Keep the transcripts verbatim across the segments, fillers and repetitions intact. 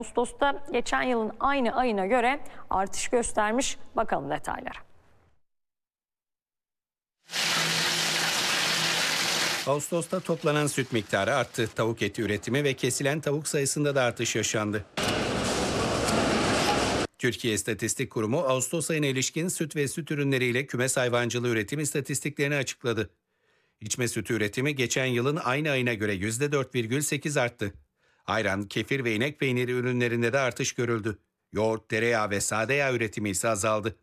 Ağustos'ta geçen yılın aynı ayına göre artış göstermiş. Bakalım detaylara. Ağustos'ta toplanan süt miktarı arttı. Tavuk eti üretimi ve kesilen tavuk sayısında da artış yaşandı. Türkiye İstatistik Kurumu Ağustos ayına ilişkin süt ve süt ürünleriyle kümes hayvancılığı üretim istatistiklerini açıkladı. İçme sütü üretimi geçen yılın aynı ayına göre yüzde dört virgül sekiz arttı. Ayran, kefir ve inek peyniri ürünlerinde de artış görüldü. Yoğurt, tereyağı ve sade yağ üretimi ise azaldı.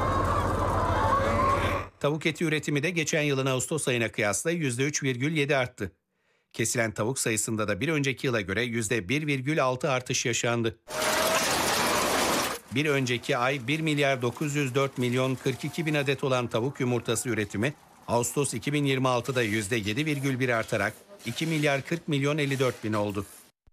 Tavuk eti üretimi de geçen yılın Ağustos ayına kıyasla yüzde üç virgül yedi arttı. Kesilen tavuk sayısında da bir önceki yıla göre yüzde bir virgül altı artış yaşandı. Bir önceki ay bir milyar dokuz yüz dört milyon kırk iki bin adet olan tavuk yumurtası üretimi Ağustos iki bin yirmi altıda yüzde yedi virgül bir artarak iki milyar kırk milyon elli dört bin oldu.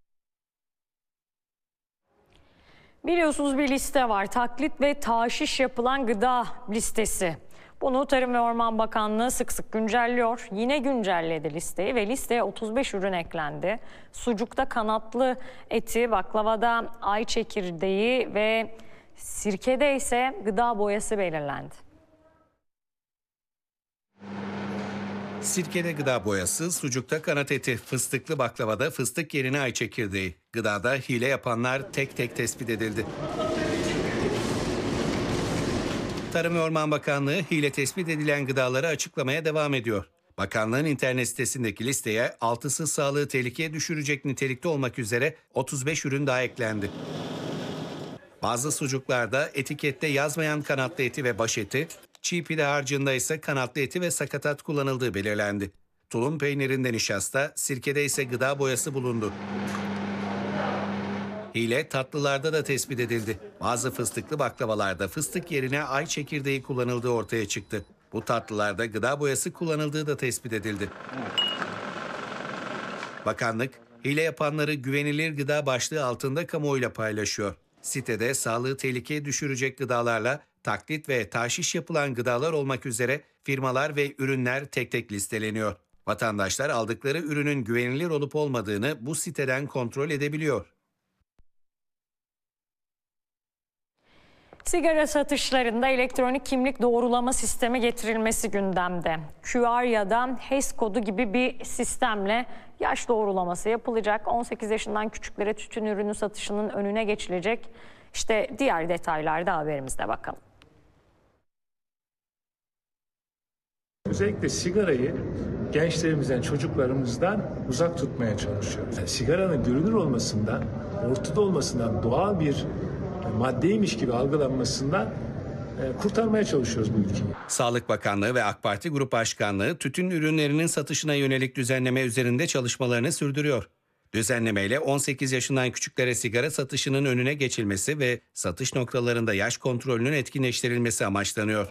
Biliyorsunuz bir liste var. Taklit ve taşiş yapılan gıda listesi. Bunu Tarım ve Orman Bakanlığı sık sık güncelliyor. Yine güncelledi listeyi ve listeye otuz beş ürün eklendi. Sucukta kanatlı eti, baklavada ay çekirdeği ve sirkede ise gıda boyası belirlendi. Sirkede gıda boyası, sucukta kanat eti, fıstıklı baklavada fıstık yerine ay çekirdeği. Gıdada hile yapanlar tek tek tespit edildi. Tarım ve Orman Bakanlığı hile tespit edilen gıdaları açıklamaya devam ediyor. Bakanlığın internet sitesindeki listeye altısı sağlığı tehlikeye düşürecek nitelikte olmak üzere otuz beş ürün daha eklendi. Bazı sucuklarda etikette yazmayan kanatlı eti ve baş eti, çiğ pide harcında ise kanatlı eti ve sakatat kullanıldığı belirlendi. Tulum peynirinde nişasta, sirkede ise gıda boyası bulundu. Hile tatlılarda da tespit edildi. Bazı fıstıklı baklavalarda fıstık yerine ay çekirdeği kullanıldığı ortaya çıktı. Bu tatlılarda gıda boyası kullanıldığı da tespit edildi. Bakanlık, hile yapanları güvenilir gıda başlığı altında kamuoyuyla paylaşıyor. Sitede sağlığı tehlikeye düşürecek gıdalarla taklit ve taşiş yapılan gıdalar olmak üzere firmalar ve ürünler tek tek listeleniyor. Vatandaşlar aldıkları ürünün güvenilir olup olmadığını bu siteden kontrol edebiliyor. Sigara satışlarında elektronik kimlik doğrulama sistemi getirilmesi gündemde. Q R ya da H E S kodu gibi bir sistemle yaş doğrulaması yapılacak. on sekiz yaşından küçüklere tütün ürünü satışının önüne geçilecek. İşte diğer detaylarda haberimizde bakalım. Özellikle sigarayı gençlerimizden, çocuklarımızdan uzak tutmaya çalışıyoruz. Yani sigaranın görünür olmasından, ortada olmasından, doğal bir maddeymiş gibi algılanmasından kurtarmaya çalışıyoruz bu ülkeyi. Sağlık Bakanlığı ve AK Parti Grup Başkanlığı tütün ürünlerinin satışına yönelik düzenleme üzerinde çalışmalarını sürdürüyor. Düzenlemeyle on sekiz yaşından küçüklere sigara satışının önüne geçilmesi ve satış noktalarında yaş kontrolünün etkinleştirilmesi amaçlanıyor.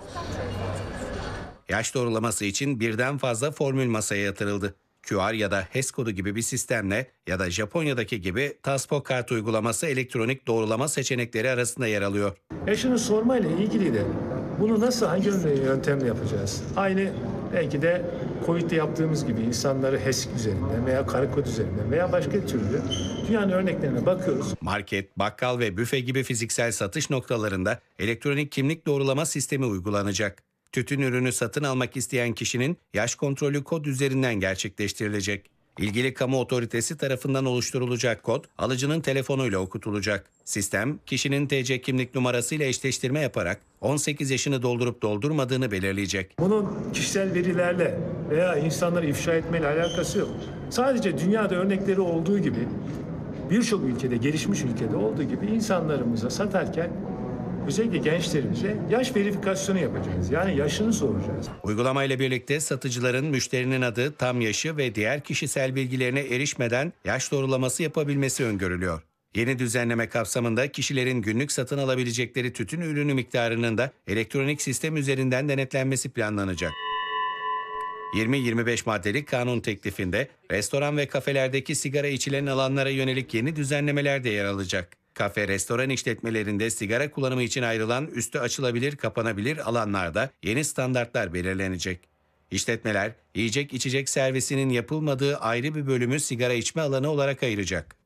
Yaş doğrulaması için birden fazla formül masaya yatırıldı. Q R ya da H E S kodu gibi bir sistemle ya da Japonya'daki gibi Taspo kart uygulaması elektronik doğrulama seçenekleri arasında yer alıyor. Yaşını sormayla ilgili de bunu nasıl, hangi yöntemle yapacağız? Aynı belki de Covid'de yaptığımız gibi insanları H E S üzerinden veya kare kod üzerinden veya başka türlü dünyanın örneklerine bakıyoruz. Market, bakkal ve büfe gibi fiziksel satış noktalarında elektronik kimlik doğrulama sistemi uygulanacak. Tütün ürünü satın almak isteyen kişinin yaş kontrolü kod üzerinden gerçekleştirilecek. İlgili kamu otoritesi tarafından oluşturulacak kod, alıcının telefonuyla okutulacak. Sistem, kişinin T C kimlik numarasıyla eşleştirme yaparak on sekiz yaşını doldurup doldurmadığını belirleyecek. Bunun kişisel verilerle veya insanları ifşa etmeyle alakası yok. Sadece dünyada örnekleri olduğu gibi, birçok ülkede, gelişmiş ülkede olduğu gibi insanlarımıza satarken özellikle gençlerimize yaş verifikasyonu yapacağız. Yani yaşını soracağız. Uygulamayla birlikte satıcıların müşterinin adı, tam yaşı ve diğer kişisel bilgilerine erişmeden yaş doğrulaması yapabilmesi öngörülüyor. Yeni düzenleme kapsamında kişilerin günlük satın alabilecekleri tütün ürünü miktarının da elektronik sistem üzerinden denetlenmesi planlanacak. yirmi yirmi beş maddelik kanun teklifinde restoran ve kafelerdeki sigara içilen alanlara yönelik yeni düzenlemeler de yer alacak. Kafe, restoran işletmelerinde sigara kullanımı için ayrılan üstü açılabilir, kapanabilir alanlarda yeni standartlar belirlenecek. İşletmeler, yiyecek içecek servisinin yapılmadığı ayrı bir bölümü sigara içme alanı olarak ayıracak.